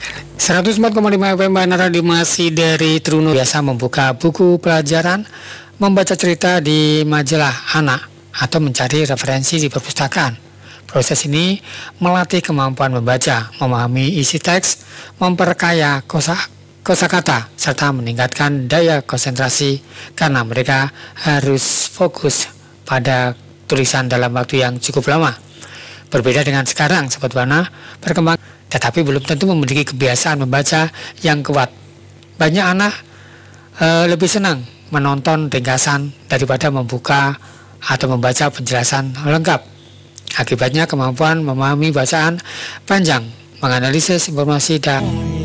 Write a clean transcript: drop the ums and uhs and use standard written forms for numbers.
104,5 FM Radio masih dari Truno biasa membuka buku pelajaran, membaca cerita di majalah anak, atau mencari referensi di perpustakaan. Proses ini melatih kemampuan membaca, memahami isi teks, memperkaya kosakata, serta meningkatkan daya konsentrasi karena mereka harus fokus pada tulisan dalam waktu yang cukup lama. Berbeda dengan sekarang, Sobat Buana, berkembang tetapi belum tentu memiliki kebiasaan membaca yang kuat. Banyak anak lebih senang menonton ringkasan daripada membuka atau membaca penjelasan lengkap. Akibatnya kemampuan memahami bacaan panjang, menganalisis informasi dan